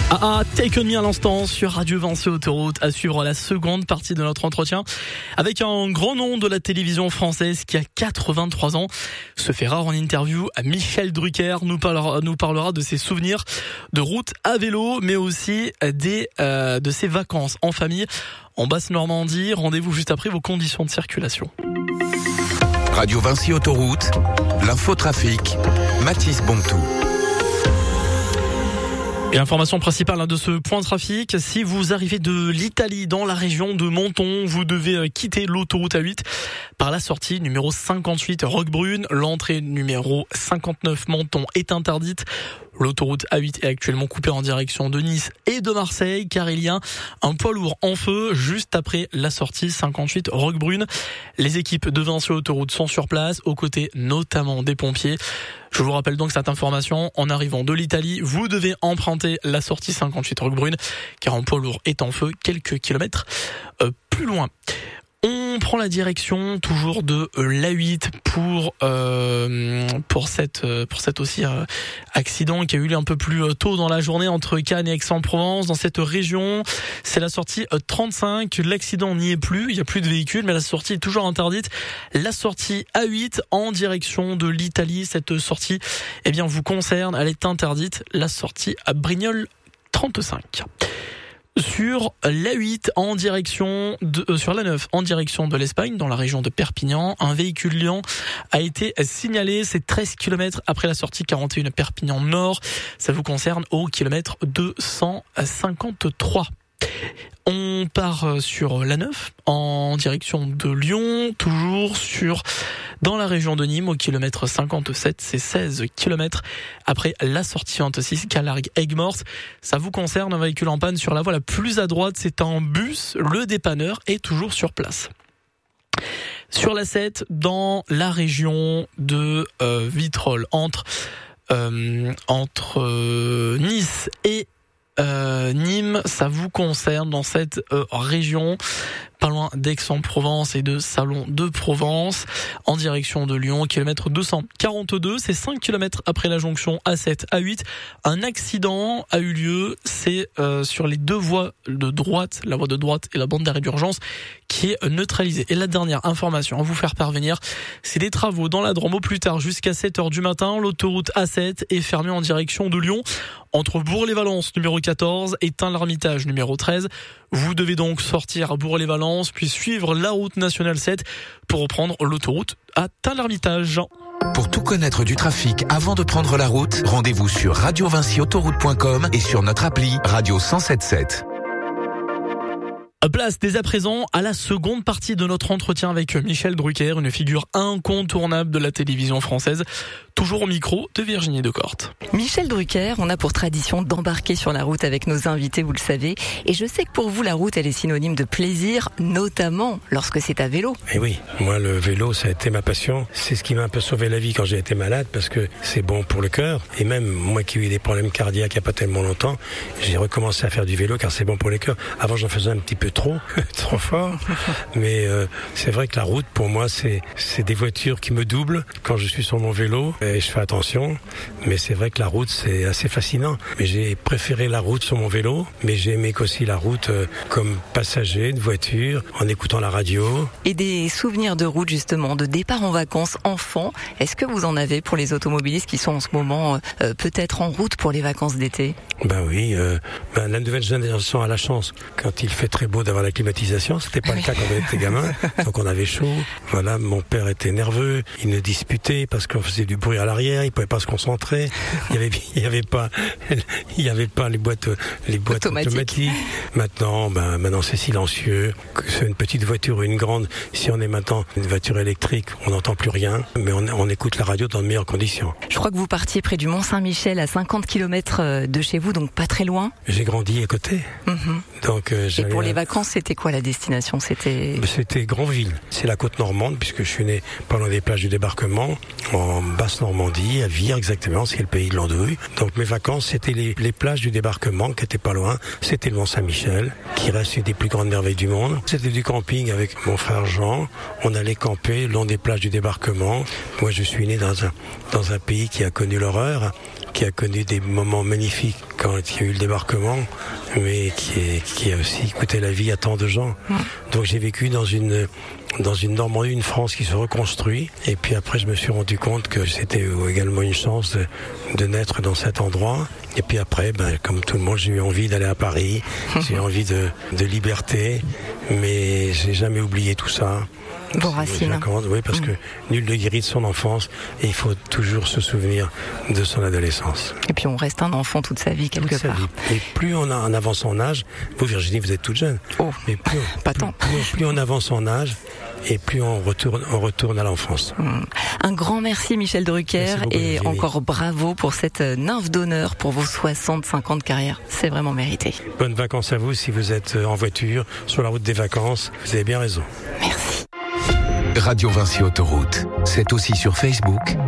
Take On Me à l'instant sur Radio Vinci Autoroute, à suivre la seconde partie de notre entretien avec un grand nom de la télévision française qui a 83 ans. Se fait rare en interview, Michel Drucker nous parlera de ses souvenirs de route à vélo, mais aussi de ses vacances en famille en Basse-Normandie. Rendez-vous juste après vos conditions de circulation. Radio Vinci Autoroute, l'infotrafic, Mathis Bontou. Et l'information principale de ce point de trafic, si vous arrivez de l'Italie dans la région de Menton, vous devez quitter l'autoroute A8 par la sortie numéro 58 Roquebrune. L'entrée numéro 59 Menton est interdite. L'autoroute A8 est actuellement coupée en direction de Nice et de Marseille car il y a un poids lourd en feu juste après la sortie 58 Roquebrune. Les équipes de Vinci Autoroute sont sur place, aux côtés notamment des pompiers. Je vous rappelle donc cette information, en arrivant de l'Italie, vous devez emprunter la sortie 58 Roquebrune car un poids lourd est en feu quelques kilomètres plus loin. On prend la direction toujours de l'A8 pour cet aussi accident qui a eu lieu un peu plus tôt dans la journée entre Cannes et Aix-en-Provence. Dans cette région, c'est la sortie 35. L'accident n'y est plus, il n'y a plus de véhicules, mais la sortie est toujours interdite. La sortie A8 en direction de l'Italie, cette sortie, vous concerne, elle est interdite. La sortie à Brignoles 35. Sur l'A8 en direction sur l'A9 en direction de l'Espagne, dans la région de Perpignan, un véhicule Lyon a été signalé. C'est 13 km après la sortie 41 Perpignan Nord. Ça vous concerne au kilomètre 253. On part sur l'A9 en direction de Lyon, toujours dans la région de Nîmes au kilomètre 57, c'est 16 km après la sortie 26 Calargues-Aigues-Mortes. Ça vous concerne, un véhicule en panne sur la voie la plus à droite, c'est un bus, le dépanneur est toujours sur place. Sur la 7, dans la région de Vitrolles, entre Nice et Nîmes, ça vous concerne dans cette région, pas loin d'Aix-en-Provence et de Salon de Provence, en direction de Lyon, kilomètre 242, c'est 5 km après la jonction A7, A8. Un accident a eu lieu, c'est sur les deux voies de droite, la voie de droite et la bande d'arrêt d'urgence qui est neutralisée. Et la dernière information à vous faire parvenir, c'est des travaux dans la Drôme au plus tard jusqu'à 7h du matin. L'autoroute A7 est fermée en direction de Lyon, entre Bourg-les-Valences numéro 14 et Tain-l'Hermitage numéro 13. Vous devez donc sortir à Bourg-les-Valences, puis suivre la route nationale 7 pour reprendre l'autoroute à Tain-l'Hermitage. Pour tout connaître du trafic avant de prendre la route, rendez-vous sur radiovinciautoroute.com et sur notre appli Radio 107.7. Place dès à présent à la seconde partie de notre entretien avec Michel Drucker, une figure incontournable de la télévision française, toujours au micro de Virginie Decorte. Michel Drucker, on a pour tradition d'embarquer sur la route avec nos invités, vous le savez, et je sais que pour vous la route elle est synonyme de plaisir, notamment lorsque c'est à vélo. Et oui, moi le vélo ça a été ma passion, c'est ce qui m'a un peu sauvé la vie quand j'ai été malade parce que c'est bon pour le cœur, et même moi qui ai eu des problèmes cardiaques il n'y a pas tellement longtemps, j'ai recommencé à faire du vélo car c'est bon pour le cœur. Avant j'en faisais un petit peu trop fort, mais c'est vrai que la route pour moi c'est des voitures qui me doublent quand je suis sur mon vélo et je fais attention, mais c'est vrai que la route c'est assez fascinant. Mais j'ai préféré la route sur mon vélo, mais j'ai aimé aussi la route comme passager de voiture en écoutant la radio. Et des souvenirs de route justement, de départ en vacances enfant, est-ce que vous en avez pour les automobilistes qui sont en ce moment peut-être en route pour les vacances d'été? Ben oui, la nouvelle génération a la chance quand il fait très beau d'avoir la climatisation, c'était pas le cas quand on était gamin, donc on avait chaud. Voilà, mon père était nerveux, il nous disputait parce qu'on faisait du bruit à l'arrière, il pouvait pas se concentrer. Il y avait pas les boîtes automatiques. Maintenant c'est silencieux, que c'est une petite voiture ou une grande. Si on est maintenant une voiture électrique, on n'entend plus rien, mais on écoute la radio dans de meilleures conditions. Je crois que vous partiez près du Mont-Saint-Michel à 50 km de chez vous, donc pas très loin. J'ai grandi à côté. Donc et pour les vacances, c'était quoi la destination? C'était Granville. C'est la côte normande, puisque je suis né pas loin des plages du débarquement, en Basse-Normandie, à Vire exactement, c'est le pays de l'andouille. Donc mes vacances, c'était les plages du débarquement, qui étaient pas loin. C'était le Mont-Saint-Michel, qui reste une des plus grandes merveilles du monde. C'était du camping avec mon frère Jean. On allait camper le long des plages du débarquement. Moi, je suis né dans un pays qui a connu l'horreur, qui a connu des moments magnifiques quand il y a eu le débarquement, mais qui a aussi coûté la vie à tant de gens. Donc j'ai vécu dans une Normandie, une France qui se reconstruit. Et puis après, je me suis rendu compte que c'était également une chance de naître dans cet endroit. Et puis après, comme tout le monde, j'ai eu envie d'aller à Paris. J'ai envie de liberté, mais j'ai jamais oublié tout ça. Vos racines. Oui, parce que nul ne guérit de son enfance et il faut toujours se souvenir de son adolescence. Et puis on reste un enfant toute sa vie quelque part. Et plus on avance en âge, vous Virginie, vous êtes toute jeune. Oh, mais plus on avance en âge et plus on retourne à l'enfance. Un grand merci Michel Drucker beaucoup, et Virginie. encore bravo pour cette nymphe d'honneur pour vos 65 ans de carrière. C'est vraiment mérité. Bonnes vacances à vous si vous êtes en voiture, sur la route des vacances. Vous avez bien raison. Merci. Radio Vinci Autoroute, c'est aussi sur Facebook,